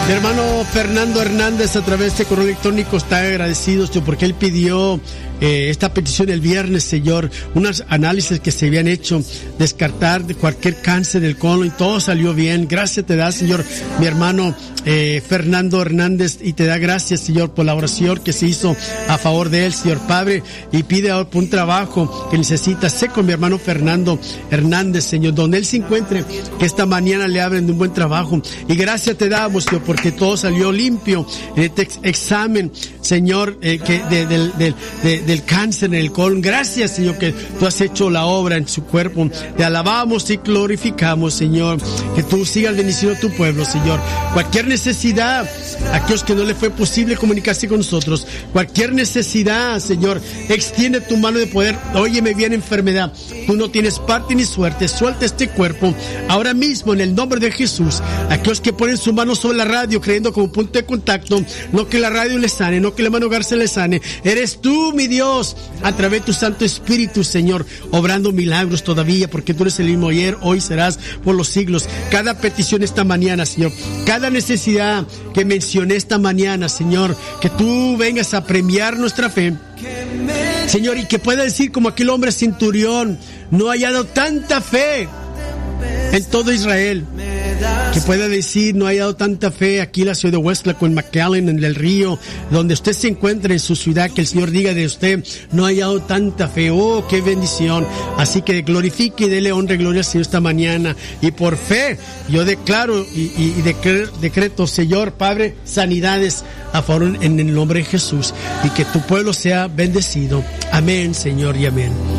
Mi hermano Fernando Hernández a través de este correo electrónico está agradecido, Señor, porque él pidió esta petición el viernes, Señor, unos análisis que se habían hecho, descartar de cualquier cáncer del colon y todo salió bien. Gracias te da, Señor, mi hermano Fernando Hernández, y te da gracias, Señor, por la oración que se hizo a favor de él, Señor Padre, y pide ahora por un trabajo que necesita. Sé con mi hermano Fernando Hernández, Señor, donde él se encuentre, que esta mañana le abren de un buen trabajo, y gracias te damos, Señor, porque todo salió limpio en este examen, Señor, del cáncer en el colon. Gracias, Señor, que tú has hecho la obra en su cuerpo. Te alabamos y glorificamos, Señor, que tú sigas bendiciendo a tu pueblo, Señor. Cualquier necesidad, aquellos que no le fue posible comunicarse con nosotros, cualquier necesidad, Señor, extiende tu mano de poder. Oye, me viene enfermedad, tú no tienes parte ni suerte, suelta este cuerpo ahora mismo en el nombre de Jesús. Aquellos que ponen su mano sobre la radio creyendo como punto de contacto, no que la radio les sane, no que la mano Garza les sane, eres tú, mi Dios, a través de tu Santo Espíritu, Señor, obrando milagros todavía, porque tú eres el mismo ayer, hoy serás por los siglos. Cada petición esta mañana, Señor, cada necesidad que mencioné esta mañana, Señor, que tú vengas a premiar nuestra fe, Señor, y que pueda decir como aquel hombre centurión, no ha hallado tanta fe en todo Israel. Que pueda decir, no ha dado tanta fe aquí en la ciudad de Westlaco, en McAllen, en el Río, donde usted se encuentra en su ciudad, que el Señor diga de usted, no ha dado tanta fe. Oh, qué bendición. Así que glorifique y dele honra y gloria al Señor esta mañana. Y por fe, yo declaro y decreto, Señor Padre, sanidades a favor en el nombre de Jesús. Y que tu pueblo sea bendecido. Amén, Señor, y amén.